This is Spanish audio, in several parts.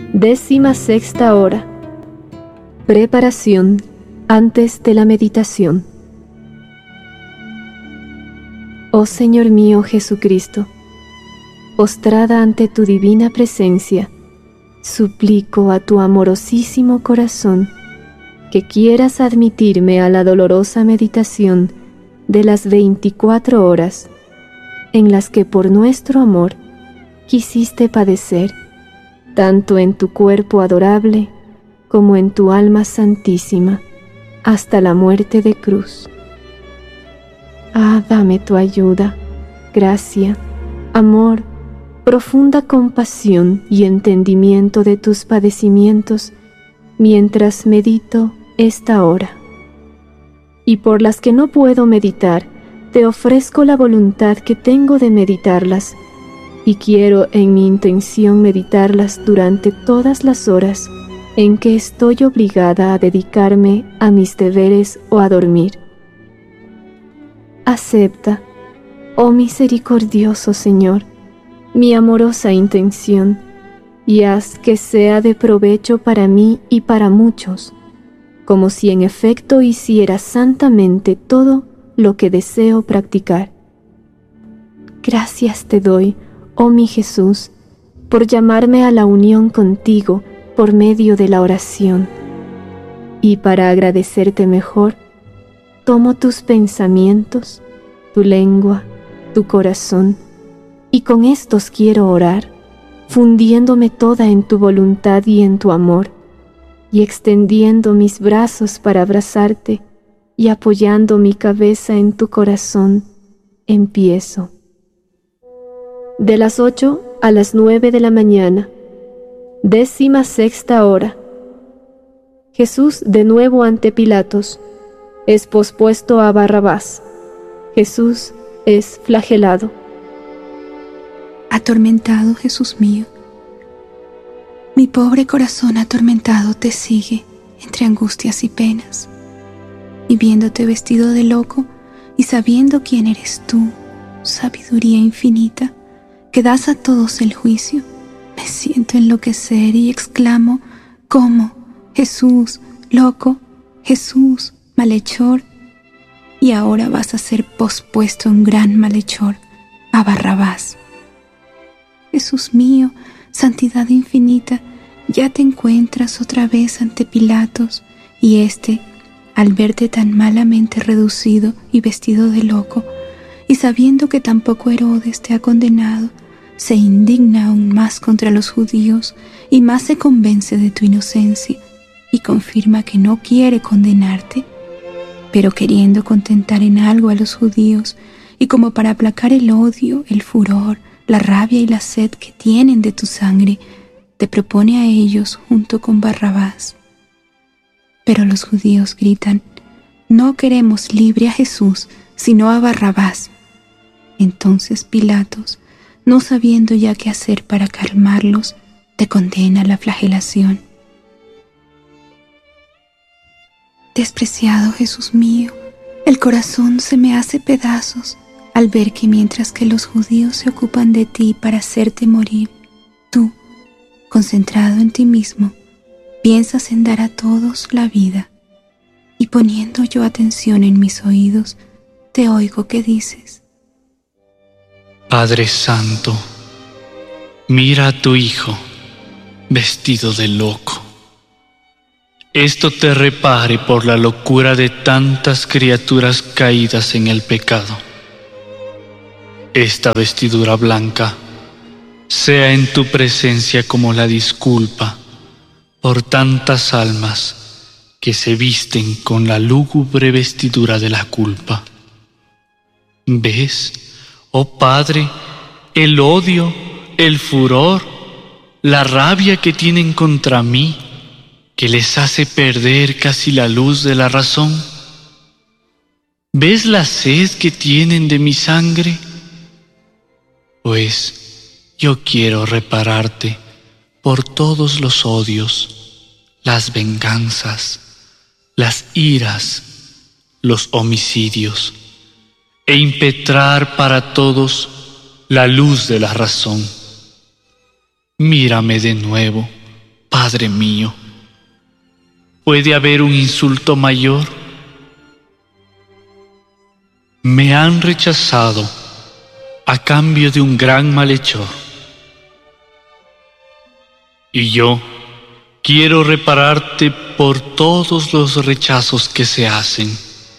16ª hora. Preparación antes de la meditación. Oh Señor mío Jesucristo, postrada ante tu divina presencia, suplico a tu amorosísimo corazón que quieras admitirme a la dolorosa meditación de las 24 horas en las que por nuestro amor quisiste padecer, tanto en tu cuerpo adorable como en tu alma santísima, hasta la muerte de cruz. Ah, dame tu ayuda, gracia, amor, profunda compasión y entendimiento de tus padecimientos mientras medito esta hora. Y por las que no puedo meditar, te ofrezco la voluntad que tengo de meditarlas, y quiero en mi intención meditarlas durante todas las horas en que estoy obligada a dedicarme a mis deberes o a dormir. Acepta, oh misericordioso Señor, mi amorosa intención, y haz que sea de provecho para mí y para muchos, como si en efecto hiciera santamente todo lo que deseo practicar. Gracias te doy, oh mi Jesús, por llamarme a la unión contigo por medio de la oración. Y para agradecerte mejor, tomo tus pensamientos, tu lengua, tu corazón, y con estos quiero orar, fundiéndome toda en tu voluntad y en tu amor, y extendiendo mis brazos para abrazarte y apoyando mi cabeza en tu corazón, empiezo. De las 8 a las 9 de la mañana, 16ª hora. Jesús de nuevo ante Pilatos, es pospuesto a Barrabás. Jesús es flagelado. Atormentado, Jesús mío, mi pobre corazón atormentado te sigue entre angustias y penas, y viéndote vestido de loco y sabiendo quién eres tú, sabiduría infinita, que das a todos el juicio, me siento enloquecer y exclamo, ¿cómo? Jesús, loco, Jesús, malhechor, y ahora vas a ser pospuesto un gran malhechor, a Barrabás. Jesús mío, santidad infinita, ya te encuentras otra vez ante Pilatos, y éste, al verte tan malamente reducido y vestido de loco, y sabiendo que tampoco Herodes te ha condenado, se indigna aún más contra los judíos y más se convence de tu inocencia y confirma que no quiere condenarte, pero queriendo contentar en algo a los judíos y como para aplacar el odio, el furor, la rabia y la sed que tienen de tu sangre, te propone a ellos junto con Barrabás. Pero los judíos gritan, no queremos libre a Jesús, sino a Barrabás. Entonces Pilatos, no sabiendo ya qué hacer para calmarlos, te condena a la flagelación. Despreciado Jesús mío, el corazón se me hace pedazos al ver que mientras que los judíos se ocupan de ti para hacerte morir, tú, concentrado en ti mismo, piensas en dar a todos la vida. Y poniendo yo atención en mis oídos, te oigo que dices, Padre Santo, mira a tu Hijo, vestido de loco. Esto te repare por la locura de tantas criaturas caídas en el pecado. Esta vestidura blanca sea en tu presencia como la disculpa por tantas almas que se visten con la lúgubre vestidura de la culpa. ¿Ves, oh Padre, el odio, el furor, la rabia que tienen contra mí, que les hace perder casi la luz de la razón? ¿Ves la sed que tienen de mi sangre? Pues yo quiero repararte por todos los odios, las venganzas, las iras, los homicidios, e impetrar para todos la luz de la razón. Mírame de nuevo, Padre mío, ¿puede haber un insulto mayor? Me han rechazado a cambio de un gran malhechor. Y yo quiero repararte por todos los rechazos que se hacen.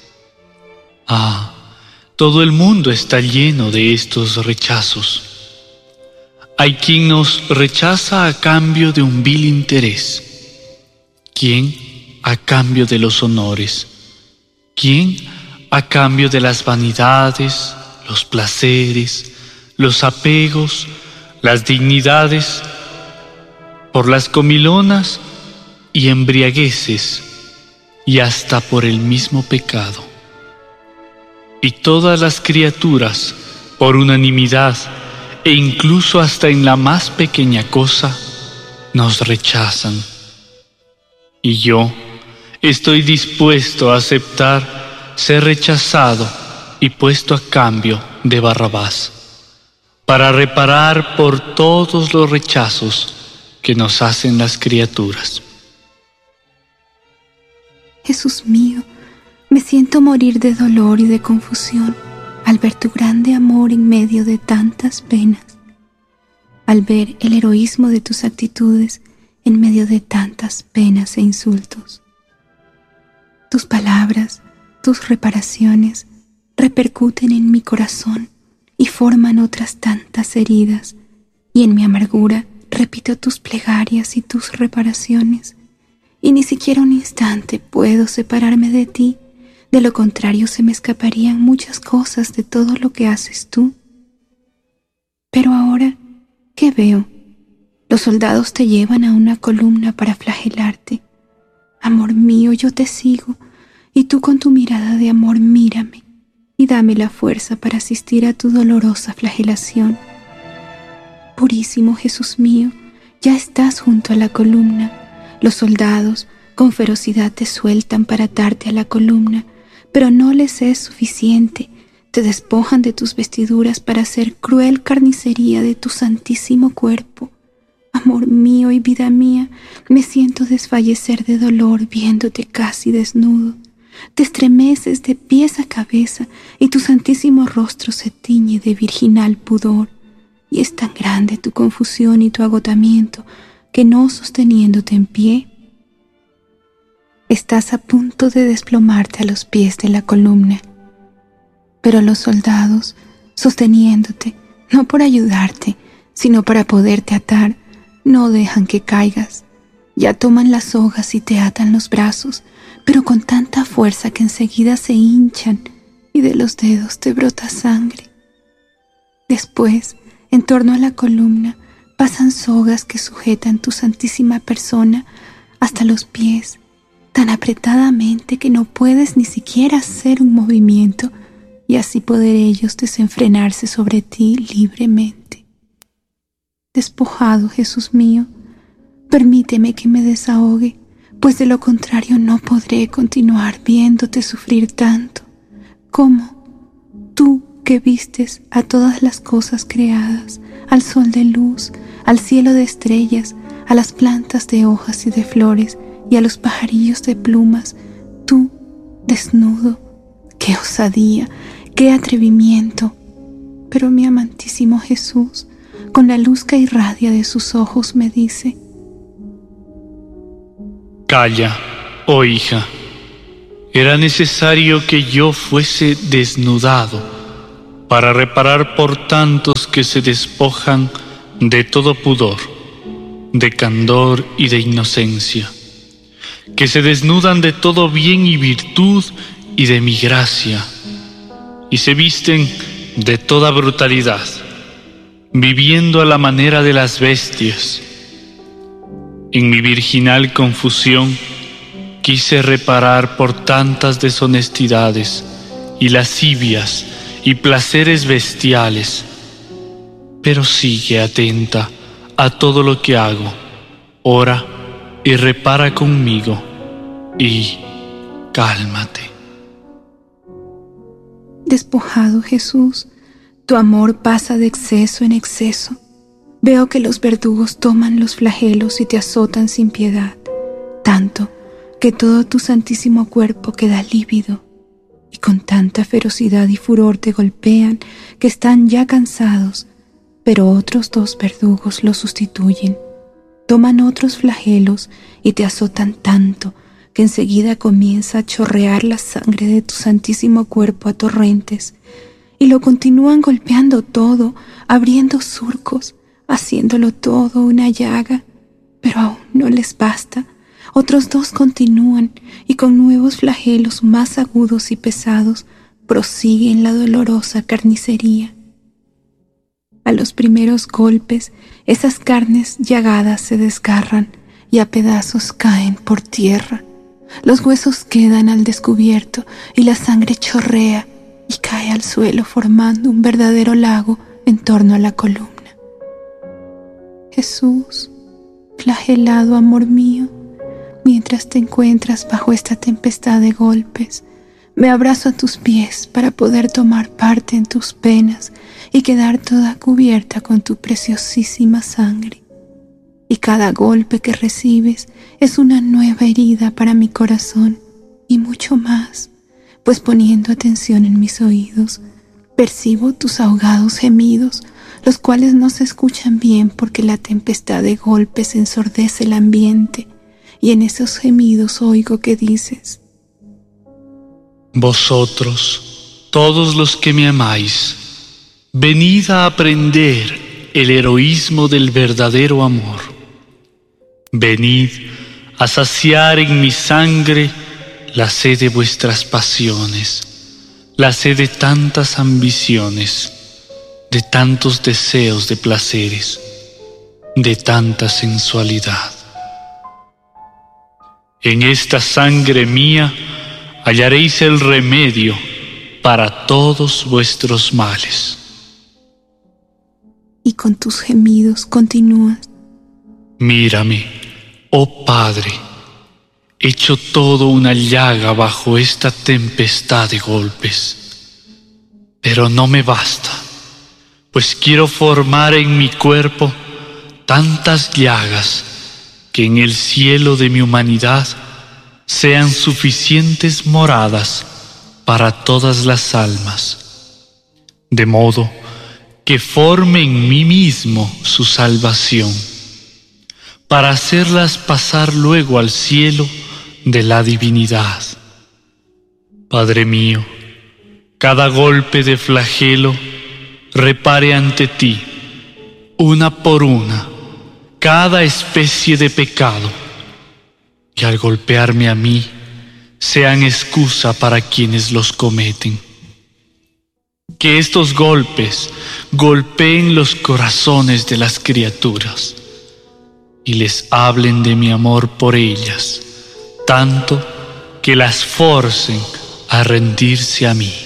Todo el mundo está lleno de estos rechazos. Hay quien nos rechaza a cambio de un vil interés. ¿Quién a cambio de los honores? ¿Quién a cambio de las vanidades, los placeres, los apegos, las dignidades, por las comilonas y embriagueces, y hasta por el mismo pecado? Y todas las criaturas, por unanimidad, e incluso hasta en la más pequeña cosa, nos rechazan. Y yo estoy dispuesto a aceptar ser rechazado y puesto a cambio de Barrabás, para reparar por todos los rechazos que nos hacen las criaturas. Jesús mío, me siento morir de dolor y de confusión al ver tu grande amor en medio de tantas penas, al ver el heroísmo de tus actitudes en medio de tantas penas e insultos. Tus palabras, tus reparaciones repercuten en mi corazón y forman otras tantas heridas, y en mi amargura repito tus plegarias y tus reparaciones, y ni siquiera un instante puedo separarme de ti. De lo contrario, se me escaparían muchas cosas de todo lo que haces tú. Pero ahora, ¿qué veo? Los soldados te llevan a una columna para flagelarte. Amor mío, yo te sigo, y tú con tu mirada de amor mírame, y dame la fuerza para asistir a tu dolorosa flagelación. Purísimo Jesús mío, ya estás junto a la columna. Los soldados con ferocidad te sueltan para atarte a la columna, pero no les es suficiente. Te despojan de tus vestiduras para hacer cruel carnicería de tu santísimo cuerpo. Amor mío y vida mía, me siento desfallecer de dolor viéndote casi desnudo. Te estremeces de pies a cabeza y tu santísimo rostro se tiñe de virginal pudor. Y es tan grande tu confusión y tu agotamiento que, no sosteniéndote en pie, estás a punto de desplomarte a los pies de la columna. Pero los soldados, sosteniéndote, no por ayudarte, sino para poderte atar, no dejan que caigas. Ya toman las sogas y te atan los brazos, pero con tanta fuerza que enseguida se hinchan y de los dedos te brota sangre. Después, en torno a la columna, pasan sogas que sujetan tu santísima persona hasta los pies, tan apretadamente que no puedes ni siquiera hacer un movimiento, y así poder ellos desenfrenarse sobre ti libremente. Despojado, Jesús mío, permíteme que me desahogue, pues de lo contrario no podré continuar viéndote sufrir tanto. ¿Cómo? Tú que vistes a todas las cosas creadas, al sol de luz, al cielo de estrellas, a las plantas de hojas y de flores, y a los pajarillos de plumas, tú, desnudo. ¡Qué osadía! ¡Qué atrevimiento! Pero mi amantísimo Jesús, con la luz que irradia de sus ojos, me dice: Calla, oh hija. Era necesario que yo fuese desnudado para reparar por tantos que se despojan de todo pudor, de candor y de inocencia, que se desnudan de todo bien y virtud y de mi gracia, y se visten de toda brutalidad, viviendo a la manera de las bestias. En mi virginal confusión quise reparar por tantas deshonestidades y lascivias y placeres bestiales, pero sigue atenta a todo lo que hago, ora y repara conmigo, y cálmate. Despojado, Jesús, tu amor pasa de exceso en exceso. Veo que los verdugos toman los flagelos y te azotan sin piedad, tanto que todo tu santísimo cuerpo queda lívido, y con tanta ferocidad y furor te golpean que están ya cansados, pero otros 2 verdugos los sustituyen. Toman otros flagelos y te azotan tanto que enseguida comienza a chorrear la sangre de tu santísimo cuerpo a torrentes, y lo continúan golpeando todo, abriendo surcos, haciéndolo todo una llaga, pero aún no les basta. Otros 2 continúan y con nuevos flagelos más agudos y pesados prosiguen la dolorosa carnicería. A los primeros golpes, esas carnes llagadas se desgarran y a pedazos caen por tierra. Los huesos quedan al descubierto y la sangre chorrea y cae al suelo formando un verdadero lago en torno a la columna. Jesús, flagelado amor mío, mientras te encuentras bajo esta tempestad de golpes, me abrazo a tus pies para poder tomar parte en tus penas y quedar toda cubierta con tu preciosísima sangre. Y cada golpe que recibes es una nueva herida para mi corazón y mucho más, pues poniendo atención en mis oídos, percibo tus ahogados gemidos, los cuales no se escuchan bien porque la tempestad de golpes ensordece el ambiente, y en esos gemidos oigo que dices: Vosotros, todos los que me amáis, venid a aprender el heroísmo del verdadero amor. Venid a saciar en mi sangre la sed de vuestras pasiones, la sed de tantas ambiciones, de tantos deseos de placeres, de tanta sensualidad. En esta sangre mía hallaréis el remedio para todos vuestros males. Y con tus gemidos continúas: Mírame, oh Padre, hecho todo una llaga bajo esta tempestad de golpes. Pero no me basta, pues quiero formar en mi cuerpo tantas llagas que en el cielo de mi humanidad sean suficientes moradas para todas las almas, de modo que forme en mí mismo su salvación, para hacerlas pasar luego al cielo de la divinidad. Padre mío, cada golpe de flagelo repare ante ti, una por una, cada especie de pecado, y al golpearme a mí, sean excusa para quienes los cometen. Que estos golpes golpeen los corazones de las criaturas y les hablen de mi amor por ellas, tanto que las forcen a rendirse a mí.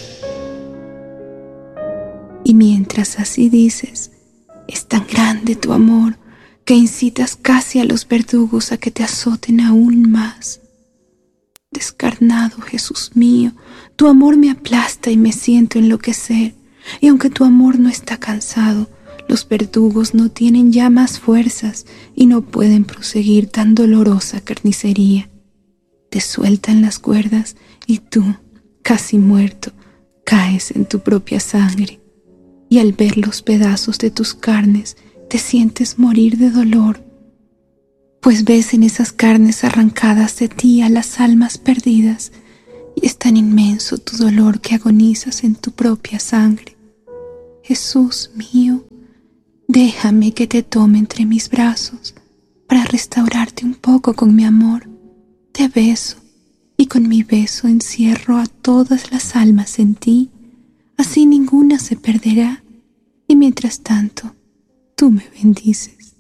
Y mientras así dices, es tan grande tu amor que incitas casi a los verdugos a que te azoten aún más. Descarnado Jesús mío, tu amor me aplasta y me siento enloquecer, y aunque tu amor no está cansado, los verdugos no tienen ya más fuerzas y no pueden proseguir tan dolorosa carnicería. Te sueltan las cuerdas y tú, casi muerto, caes en tu propia sangre, y al ver los pedazos de tus carnes te sientes morir de dolor, pues ves en esas carnes arrancadas de ti a las almas perdidas, y es tan inmenso tu dolor que agonizas en tu propia sangre. Jesús mío, déjame que te tome entre mis brazos para restaurarte un poco con mi amor. Te beso, y con mi beso encierro a todas las almas en ti, así ninguna se perderá, y mientras tanto, tú me bendices.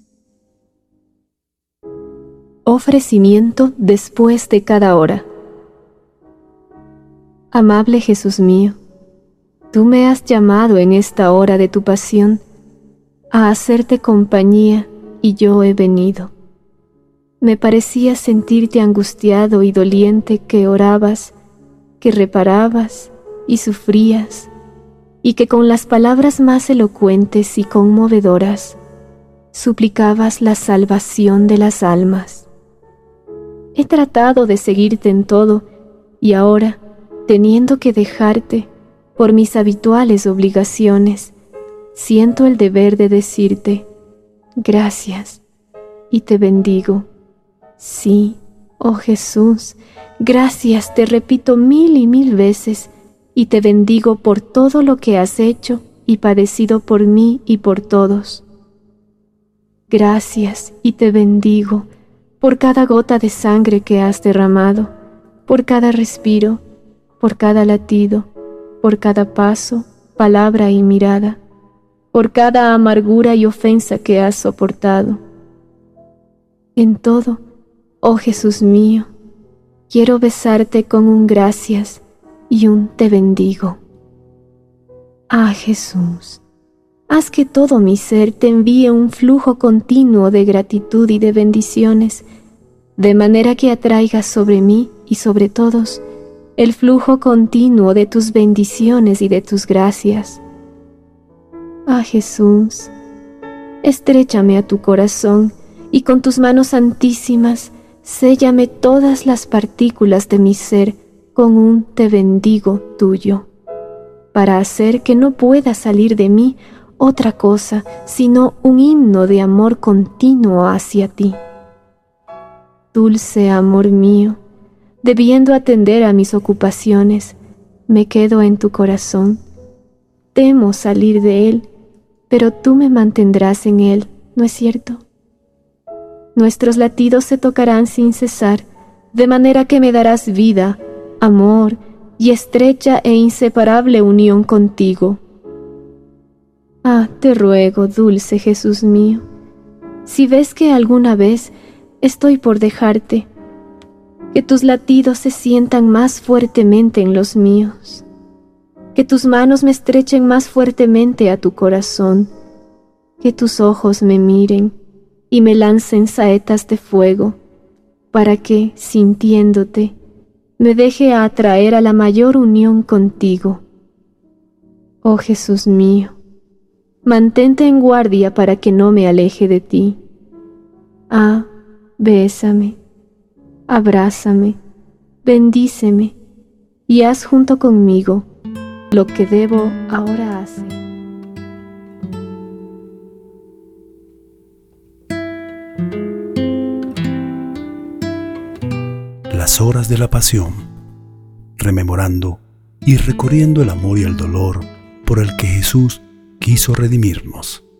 Ofrecimiento después de cada hora. Amable Jesús mío, tú me has llamado en esta hora de tu pasión a hacerte compañía, y yo he venido. Me parecía sentirte angustiado y doliente, que orabas, que reparabas y sufrías, y que con las palabras más elocuentes y conmovedoras suplicabas la salvación de las almas. He tratado de seguirte en todo y ahora, teniendo que dejarte por mis habituales obligaciones, siento el deber de decirte gracias y te bendigo. Sí, oh Jesús, gracias te repito 1000 y 1000 veces y te bendigo por todo lo que has hecho y padecido por mí y por todos. Gracias y te bendigo por cada gota de sangre que has derramado, por cada respiro, por cada latido, por cada paso, palabra y mirada, por cada amargura y ofensa que has soportado. En todo, oh Jesús mío, quiero besarte con un gracias y un te bendigo. Ah, Jesús, haz que todo mi ser te envíe un flujo continuo de gratitud y de bendiciones, de manera que atraigas sobre mí y sobre todos el flujo continuo de tus bendiciones y de tus gracias. Ah, Jesús, estréchame a tu corazón y con tus manos santísimas séllame todas las partículas de mi ser con un te bendigo tuyo, para hacer que no pueda salir de mí otra cosa sino un himno de amor continuo hacia ti. Dulce amor mío, debiendo atender a mis ocupaciones, me quedo en tu corazón. Temo salir de él, pero tú me mantendrás en él, ¿no es cierto? Nuestros latidos se tocarán sin cesar, de manera que me darás vida, amor y estrecha e inseparable unión contigo. Ah, te ruego, dulce Jesús mío, si ves que alguna vez estoy por dejarte, que tus latidos se sientan más fuertemente en los míos, que tus manos me estrechen más fuertemente a tu corazón, que tus ojos me miren y me lancen saetas de fuego, para que, sintiéndote, me deje atraer a la mayor unión contigo. Oh Jesús mío, mantente en guardia para que no me aleje de ti. Ah, bésame, abrázame, bendíceme y haz junto conmigo lo que debo ahora hacer. Las horas de la pasión, rememorando y recorriendo el amor y el dolor por el que Jesús quiso redimirnos.